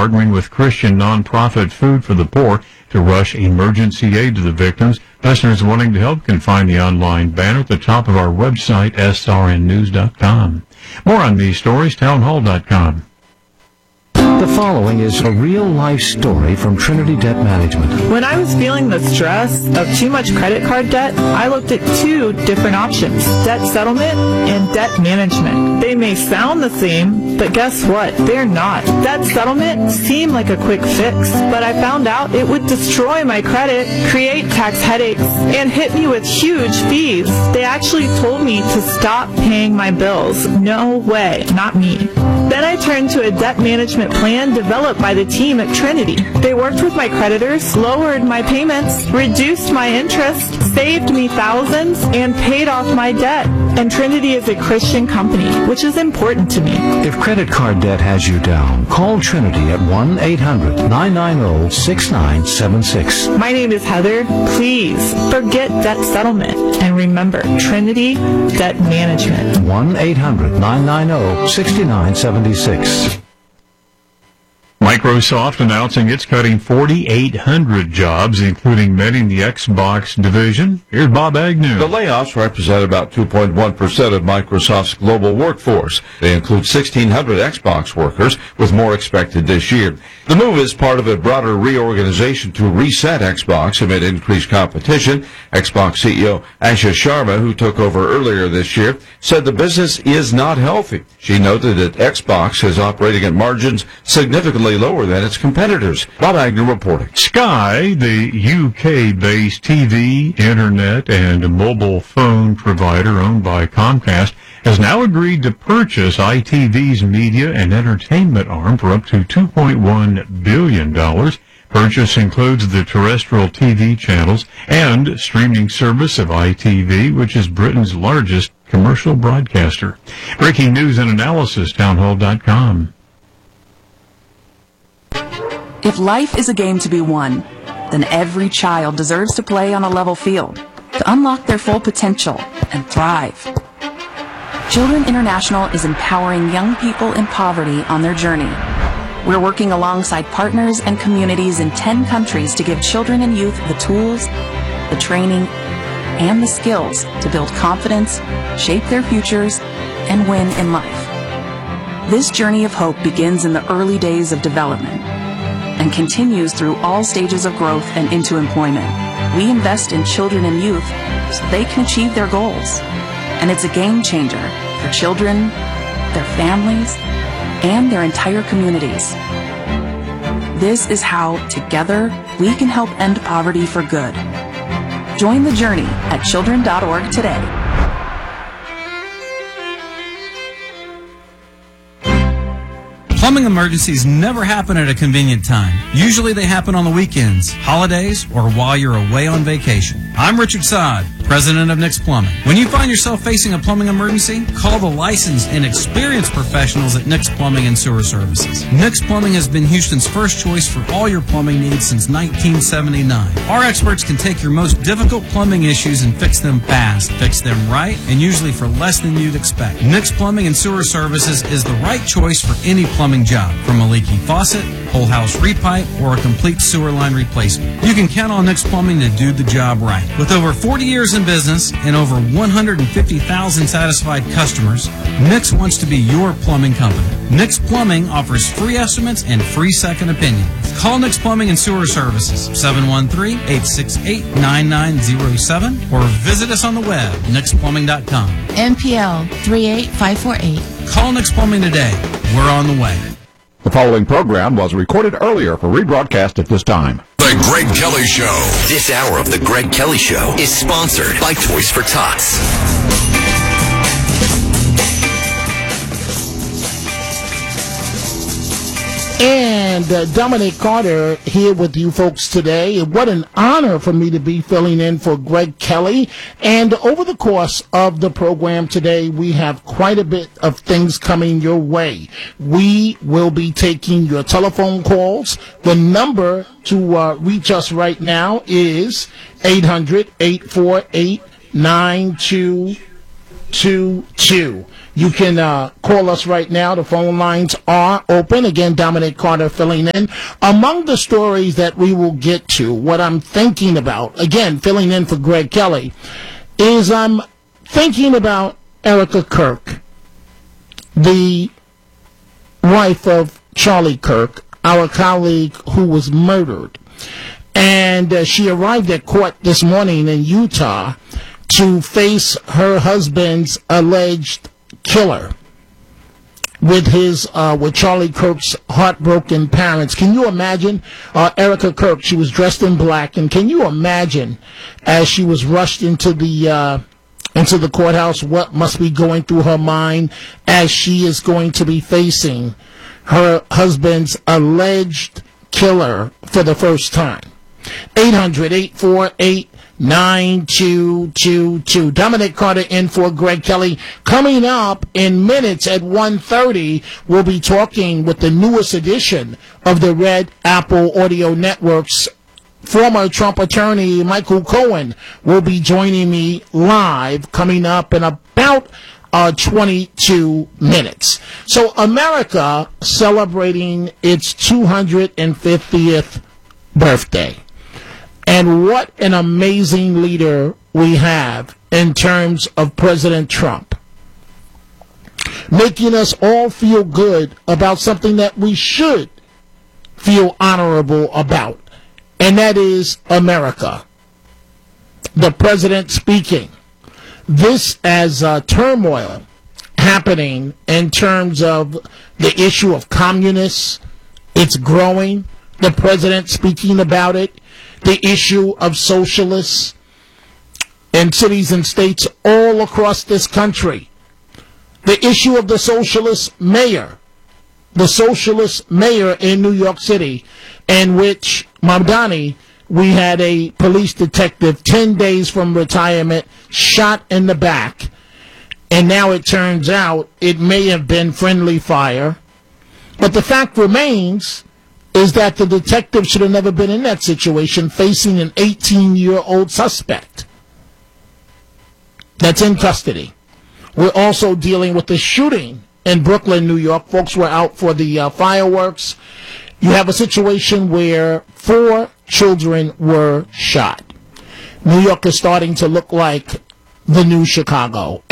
partnering with Christian nonprofit Food for the Poor to rush emergency aid to the victims. Listeners wanting to help can find the online banner at the top of our website, srnnews.com. More on these stories, townhall.com. The following is a real-life story from Trinity Debt Management. When I was feeling the stress of too much credit card debt, I looked at two different options: debt settlement and debt management. They may sound the same, but guess what? They're not. Debt settlement seemed like a quick fix, but I found out it would destroy my credit, create tax headaches, and hit me with huge fees. They actually told me to stop paying my bills. No way, not me. Then I turned to a debt management plan developed by the team at Trinity. They worked with my creditors, lowered my payments, reduced my interest, saved me thousands, and paid off my debt. And Trinity is a Christian company, which is important to me. If credit card debt has you down, call Trinity at 1-800-990-6976. My name is Heather. Please forget debt settlement and remember Trinity Debt Management. 1-800-990-6976. Microsoft announcing it's cutting 4,800 jobs, including many in the Xbox division. Here's Bob Agnew. The layoffs represent about 2.1% of Microsoft's global workforce. They include 1,600 Xbox workers, with more expected this year. The move is part of a broader reorganization to reset Xbox amid increased competition. Xbox CEO Asha Sharma, who took over earlier this year, said the business is not healthy. She noted that Xbox is operating at margins significantly lower than its competitors. Bob Agnew reporting. Sky, the UK-based TV, internet, and mobile phone provider owned by Comcast, has now agreed to purchase ITV's media and entertainment arm for up to $2.1 billion. Purchase includes the terrestrial TV channels and streaming service of ITV, which is Britain's largest commercial broadcaster. Breaking news and analysis, townhall.com. If life is a game to be won, then every child deserves to play on a level field to unlock their full potential and thrive. Children International is empowering young people in poverty on their journey. We're working alongside partners and communities in 10 countries to give children and youth the tools, the training, and the skills to build confidence, shape their futures, and win in life. This journey of hope begins in the early days of development and continues through all stages of growth and into employment. We invest in children and youth so they can achieve their goals. And it's a game changer for children, their families, and their entire communities. This is how, together, we can help end poverty for good. Join the journey at children.org today. Plumbing emergencies never happen at a convenient time. Usually they happen on the weekends, holidays, or while you're away on vacation. I'm Richard Sod, president of Nick's Plumbing. When you find yourself facing a plumbing emergency, call the licensed and experienced professionals at Nick's Plumbing and Sewer Services. Nick's Plumbing has been Houston's first choice for all your plumbing needs since 1979. Our experts can take your most difficult plumbing issues and fix them fast, fix them right, and usually for less than you'd expect. Nick's Plumbing and Sewer Services is the right choice for any plumbing job, from a leaky faucet, whole house repipe, or a complete sewer line replacement. You can count on Nick's Plumbing to do the job right. With over 40 years in business and over 150,000 satisfied customers, Nick's wants to be your plumbing company. Nick's Plumbing offers free estimates and free second opinions. Call Nick's Plumbing and Sewer Services, 713-868-9907, or visit us on the web, nicksplumbing.com. NPL 38548. Call Nick's Plumbing today. We're on the way. The following program was recorded earlier for rebroadcast at this time. The Greg Kelly Show. This hour of The Greg Kelly Show is sponsored by Toys for Tots. And Dominic Carter here with you folks today. What an honor for me to be filling in for Greg Kelly. And over the course of the program today, we have quite a bit of things coming your way. We will be taking your telephone calls. The number to reach us right now is 800-848-9222. 222. You can call us right now. The phone lines are open. Again, Dominic Carter filling in. Among the stories that we will get to, what I'm thinking about, again, filling in for Greg Kelly, is I'm thinking about Erica Kirk, the wife of Charlie Kirk, our colleague who was murdered. And she arrived at court this morning in Utah to face her husband's alleged killer with Charlie Kirk's heartbroken parents. Can you imagine Erica Kirk? She was dressed in black, and can you imagine as she was rushed into the courthouse what must be going through her mind as she is going to be facing her husband's alleged killer for the first time? 800-848-9222. Dominic Carter in for Greg Kelly. Coming up in minutes at 1:30, we'll be talking with the newest edition of the Red Apple Audio Network's former Trump attorney Michael Cohen will be joining me live coming up in about 22 minutes. So America celebrating its 250th birthday. And what an amazing leader we have in terms of President Trump, making us all feel good about something that we should feel honorable about, and that is America. The president speaking. This as turmoil happening in terms of the issue of communists. It's growing. The president speaking about it. The issue of socialists in cities and states all across this country. The issue of the socialist mayor in New York City, in which Mamdani, we had a police detective 10 days from retirement shot in the back, and now it turns out it may have been friendly fire. But the fact remains is that the detective should have never been in that situation, facing an 18-year-old suspect that's in custody. We're also dealing with the shooting in Brooklyn, New York. Folks were out for the fireworks. You have a situation where 4 children were shot. New York is starting to look like the new Chicago.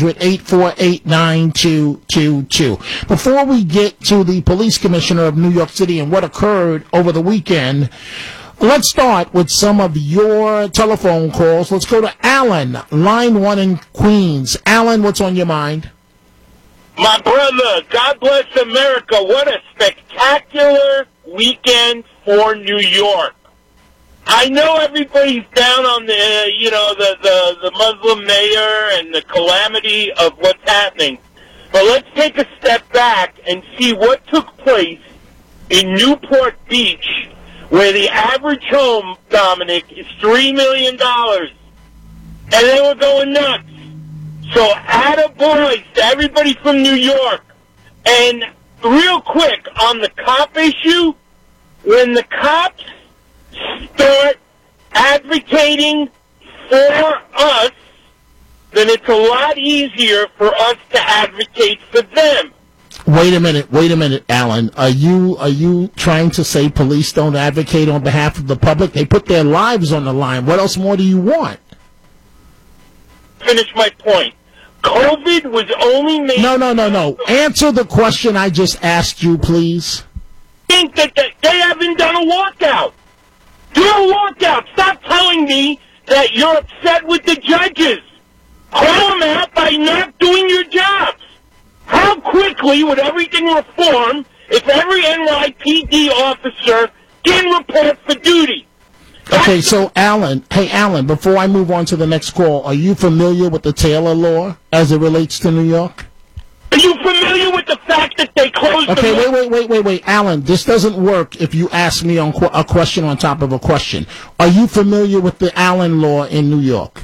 800-848-9222. Before we get to the police commissioner of New York City and what occurred over the weekend, let's start with some of your telephone calls. Let's go to Alan, line 1 in Queens. Alan, what's on your mind? My brother, God bless America. What a spectacular weekend for New York. I know everybody's down on the Muslim mayor and the calamity of what's happening. But let's take a step back and see what took place in Newport Beach, where the average home, Dominic, is $3 million. And they were going nuts. So attaboys to everybody from New York. And real quick, on the cop issue, when the cops start advocating for us, then it's a lot easier for us to advocate for them. Wait a minute, Alan. Are you trying to say police don't advocate on behalf of the public? They put their lives on the line. What else more do you want? Finish my point. COVID was only made... No. Answer the question I just asked you, please. I think that they haven't done a walkout. Do a walkout. Stop telling me that you're upset with the judges. Call them out by not doing your jobs. How quickly would everything reform if every NYPD officer didn't report for duty? Okay, so Alan, before I move on to the next call, are you familiar with the Taylor law as it relates to New York? Are you familiar with the fact that they closed Okay, wait, Alan, this doesn't work if you ask me on a question on top of a question. Are you familiar with the Allen law in New York?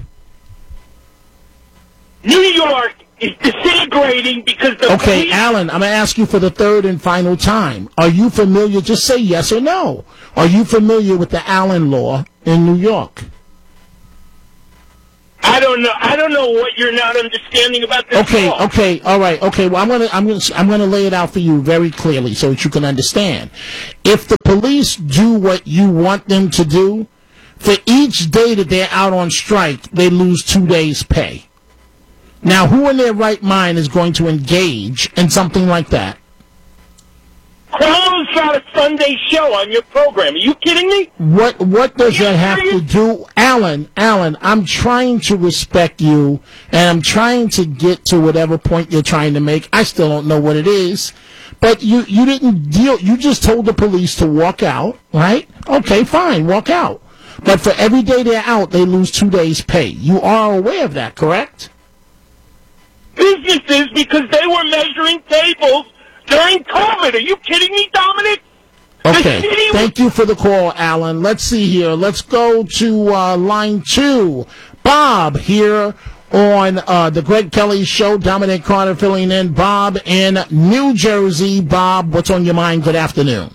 New York is disintegrating because the Okay, Alan, I'm going to ask you for the third and final time. Are you familiar, just say yes or no. Are you familiar with the Allen law in New York? I don't know what you're not understanding about this. Okay, law. okay, all right, okay. Well, I'm gonna lay it out for you very clearly so that you can understand. If the police do what you want them to do, for each day that they're out on strike, they lose 2 days' pay. Now, who in their right mind is going to engage in something like that? Cuomo's got a Sunday show on your program. Are you kidding me? What does that have to do? Alan, I'm trying to respect you, and I'm trying to get to whatever point you're trying to make. I still don't know what it is. But you didn't deal, you just told the police to walk out, right? Okay, fine, walk out. But for every day they're out, they lose 2 days' pay. You are aware of that, correct? Businesses, because they were measuring tables during COVID. Are you kidding me, Dominic? Okay, thank you for the call, Alan. Let's see here. Let's go to line 2. Bob here on the Greg Kelly Show. Dominic Carter filling in. Bob in New Jersey. Bob, what's on your mind? Good afternoon.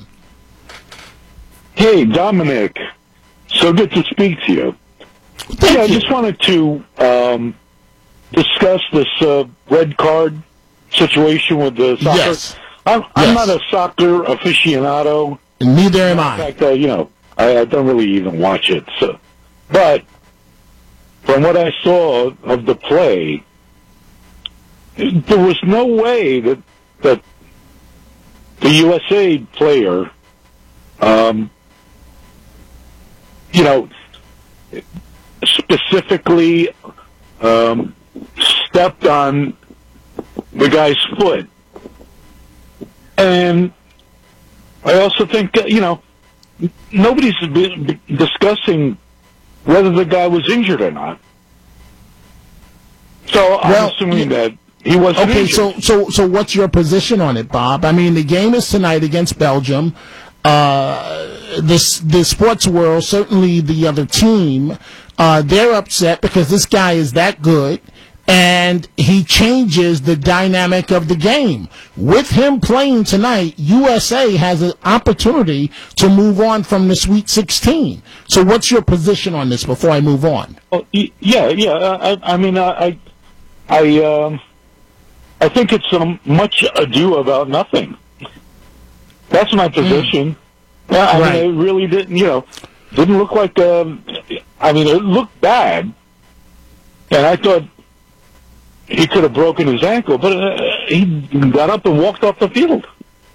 Hey, Dominic. So good to speak to you. Thank you. I just wanted to discuss this red card situation with the soccer. Yes. I'm not a soccer aficionado. Neither am I. In fact, I don't really even watch it. So, but from what I saw of the play, there was no way that the USA player, specifically stepped on the guy's foot. And I also think, nobody's been discussing whether the guy was injured or not. So I'm assuming that he wasn't injured. So what's your position on it, Bob? I mean, the game is tonight against Belgium. The sports world, certainly the other team, they're upset because this guy is that good. And he changes the dynamic of the game. With him playing tonight, USA has an opportunity to move on from the Sweet 16. So what's your position on this before I move on? I think it's much ado about nothing. That's my position. I mean, it really didn't, didn't look like, it looked bad. And I thought he could have broken his ankle, but he got up and walked off the field.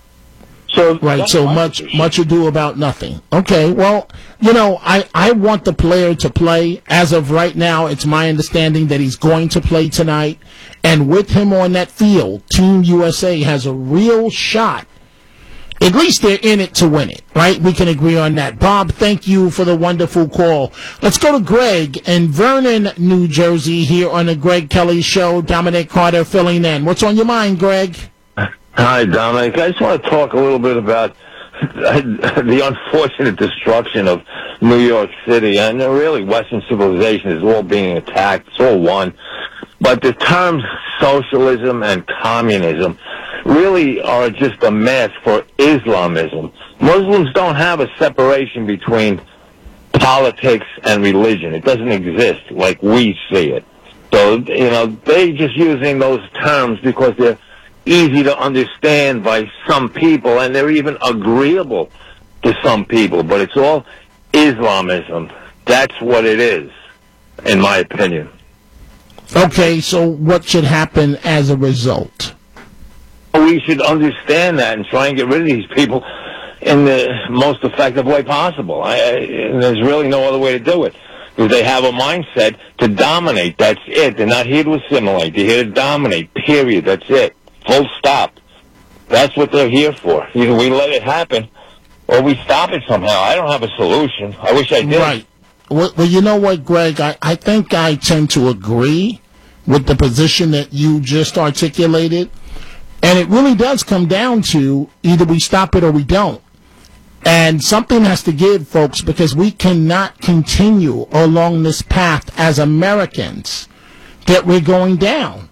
So much ado about nothing. Okay, well, I want the player to play. As of right now, it's my understanding that he's going to play tonight. And with him on that field, Team USA has a real shot. At least they're in it to win it, right? We can agree on that. Bob, thank you for the wonderful call. Let's go to Greg in Vernon, New Jersey, here on the Greg Kelly Show. Dominic Carter filling in. What's on your mind, Greg? Hi, Dominic. I just want to talk a little bit about the unfortunate destruction of New York City. And really, Western civilization is all being attacked. It's all one. But the terms socialism and communism really are just a mask for Islamism. Muslims don't have a separation between politics and religion. It doesn't exist like we see it. So, they're just using those terms because they're easy to understand by some people, and they're even agreeable to some people. But it's all Islamism. That's what it is, in my opinion. Okay, so what should happen as a result? We should understand that and try and get rid of these people in the most effective way possible. And there's really no other way to do it. Because they have a mindset to dominate. That's it. They're not here to assimilate. They're here to dominate. Period. That's it. Full stop. That's what they're here for. Either we let it happen or we stop it somehow. I don't have a solution. I wish I did. Right. Well, you know what, Greg? I think I tend to agree with the position that you just articulated. And it really does come down to either we stop it or we don't. And something has to give, folks, because we cannot continue along this path as Americans that we're going down.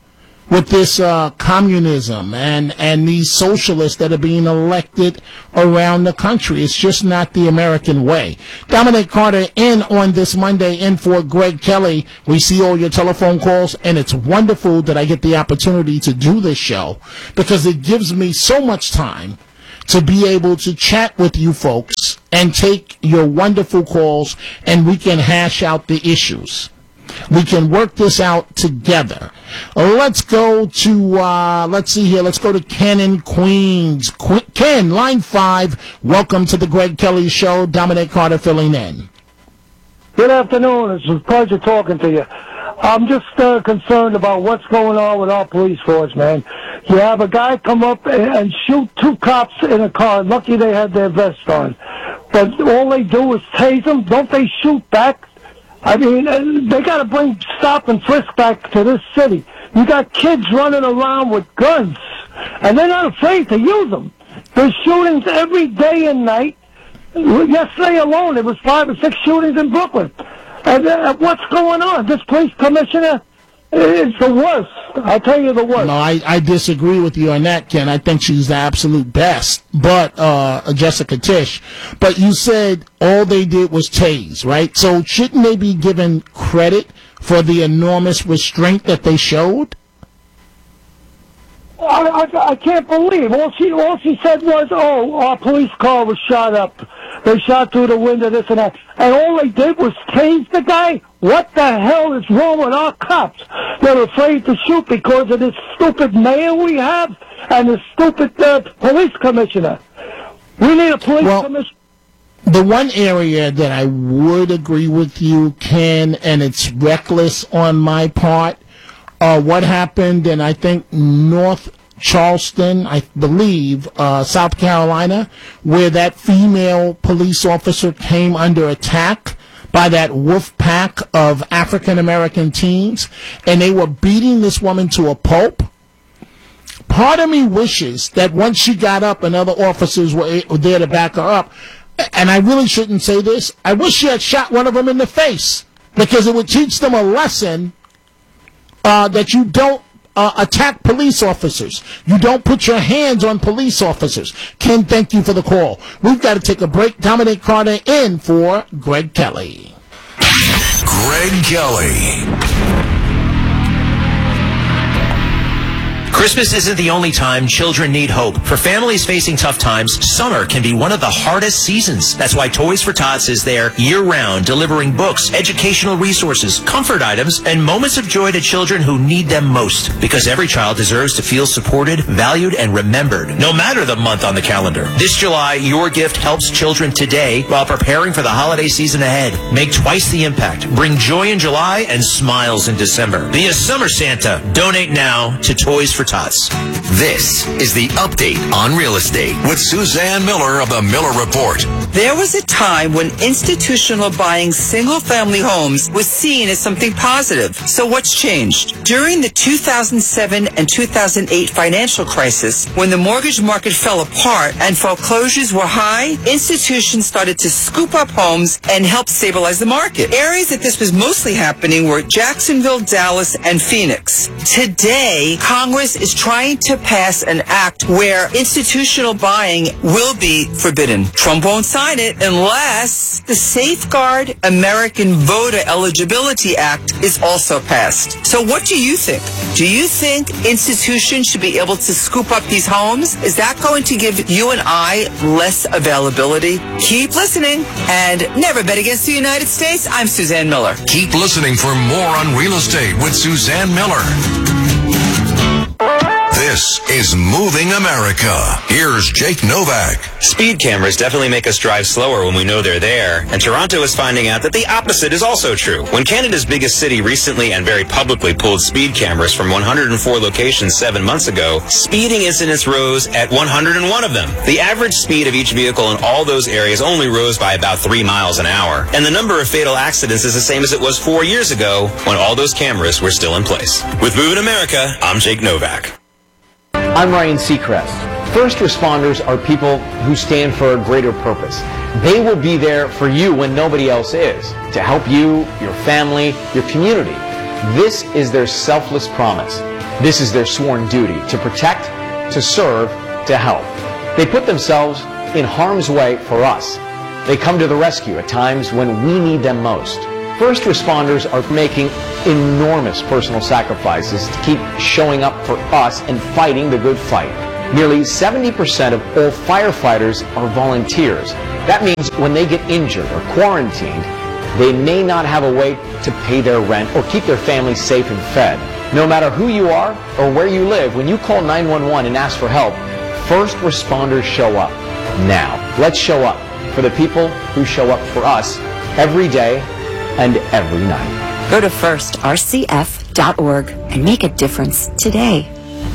with this communism and these socialists that are being elected around the country. It's just not the American way. Dominic Carter in on this Monday in for Greg Kelly. We see all your telephone calls, and it's wonderful that I get the opportunity to do this show because it gives me so much time to be able to chat with you folks and take your wonderful calls, and we can hash out the issues. We can work this out together. Let's go to, let's see here. Let's go to Ken in Queens. Ken, line 5. Welcome to the Greg Kelly Show. Dominic Carter filling in. Good afternoon. It's a pleasure talking to you. I'm just concerned about what's going on with our police force, man. You have a guy come up and shoot 2 cops in a car. Lucky they had their vest on. But all they do is tase them. Don't they shoot back? I mean, they got to bring stop and frisk back to this city. You got kids running around with guns, and they're not afraid to use them. There's shootings every day and night. Yesterday alone, there was 5 or 6 shootings in Brooklyn. And what's going on? This police commissioner is the worst. I'll tell you the worst. No, I disagree with you on that, Ken. I think she's the absolute best. But, Jessica Tisch. But you said all they did was tase, right? So shouldn't they be given credit for the enormous restraint that they showed? I can't believe. All she said was, oh, our police car was shot up. They shot through the window, this and that. And all they did was tase the guy? What the hell is wrong with our cops? They're afraid to shoot because of this stupid mayor we have and the stupid police commissioner. We need a police commissioner. The one area that I would agree with you, Ken, and it's reckless on my part, what happened in, I think, North Charleston, I believe, South Carolina, where that female police officer came under attack by that wolf pack of African-American teens, and they were beating this woman to a pulp. Part of me wishes that once she got up and other officers were there to back her up, and I really shouldn't say this, I wish she had shot one of them in the face, because it would teach them a lesson that you don't attack police officers. You don't put your hands on police officers. Ken, thank you for the call. We've got to take a break. Dominic Carter in for Greg Kelly. Greg Kelly. Christmas isn't the only time children need hope. For families facing tough times, summer can be one of the hardest seasons. That's why Toys for Tots is there year-round, delivering books, educational resources, comfort items, and moments of joy to children who need them most. Because every child deserves to feel supported, valued, and remembered, no matter the month on the calendar. This July, your gift helps children today while preparing for the holiday season ahead. Make twice the impact. Bring joy in July and smiles in December. Be a summer Santa. Donate now to Toys for Tots. This is the update on real estate with Suzanne Miller of the Miller Report. There was a time when institutional buying single-family homes was seen as something positive. So what's changed? During the 2007 and 2008 financial crisis, when the mortgage market fell apart and foreclosures were high, institutions started to scoop up homes and help stabilize the market. Areas that this was mostly happening were Jacksonville, Dallas, and Phoenix. Today, Congress is trying to pass an act where institutional buying will be forbidden. Trump won't sign it unless the Safeguard American Voter Eligibility Act is also passed. So what do you think? Do you think institutions should be able to scoop up these homes? Is that going to give you and I less availability? Keep listening and never bet against the United States. I'm Suzanne Miller. Keep listening for more on real estate with Suzanne Miller. This is Moving America. Here's Jake Novak. Speed cameras definitely make us drive slower when we know they're there, and Toronto is finding out that the opposite is also true. When Canada's biggest city recently and very publicly pulled speed cameras from 104 locations 7 months ago, speeding incidents rose at 101 of them. The average speed of each vehicle in all those areas only rose by about 3 miles an hour, and the number of fatal accidents is the same as it was 4 years ago when all those cameras were still in place. With Moving America, I'm Jake Novak. I'm Ryan Seacrest. First responders are people who stand for a greater purpose. They will be there for you when nobody else is, to help you, your family, your community. This is their selfless promise. This is their sworn duty, to protect, to serve, to help. They put themselves in harm's way for us. They come to the rescue at times when we need them most. First responders are making enormous personal sacrifices to keep showing up for us and fighting the good fight. Nearly 70% of all firefighters are volunteers. That means when they get injured or quarantined, they may not have a way to pay their rent or keep their family safe and fed. No matter who you are or where you live, when you call 911 and ask for help, first responders show up. Now, let's show up for the people who show up for us every day and every night. Go to firstrcf.org and make a difference today.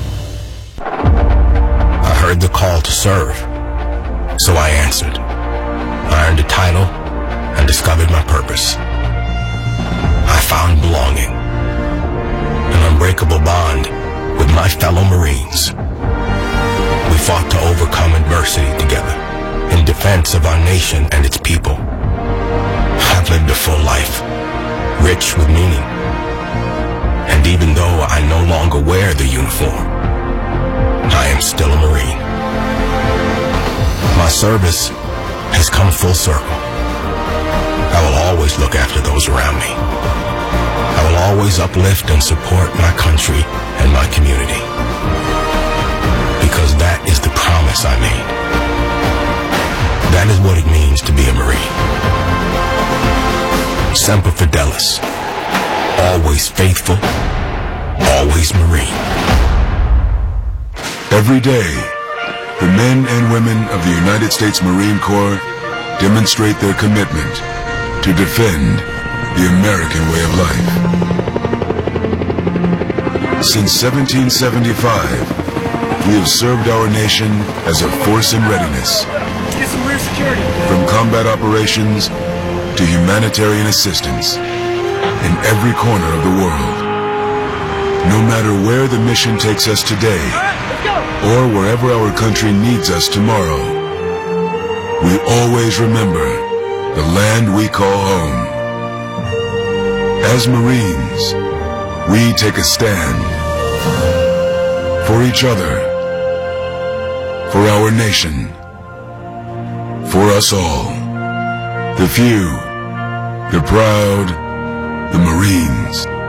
I heard the call to serve, so I answered. I earned a title and discovered my purpose. I found belonging, an unbreakable bond with my fellow Marines. We fought to overcome adversity together in defense of our nation and its people. I've lived a full life, rich with meaning. And even though I no longer wear the uniform, I am still a Marine. My service has come full circle. I will always look after those around me. I will always uplift and support my country and my community. Because that is the promise I made. That is what it means to be a Marine. Semper Fidelis. Always faithful. Always Marine. Every day, the men and women of the United States Marine Corps demonstrate their commitment to defend the American way of life. Since 1775, we have served our nation as a force in readiness. From combat operations to humanitarian assistance in every corner of the world. No matter where the mission takes us today, or wherever our country needs us tomorrow, we always remember the land we call home. As Marines, we take a stand for each other, for our nation, for us all, the few, the proud, the Marines.